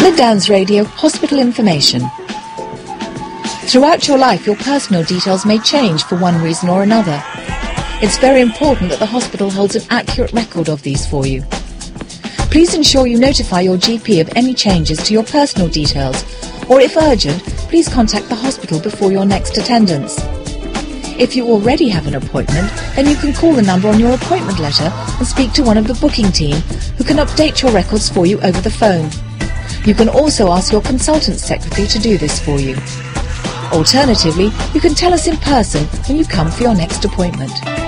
St Anne's Radio Hospital Information. Throughout your life, your personal details may change for one reason or another. It's very important that the hospital holds an accurate record of these for you. Please ensure you notify your GP of any changes to your personal details, or if urgent, please contact the hospital before your next attendance. If you already have an appointment, then you can call the number on your appointment letter and speak to one of the booking team who can update your records for you over the phone. You can also ask your consultant secretary to do this for you. Alternatively, you can tell us in person when you come for your next appointment.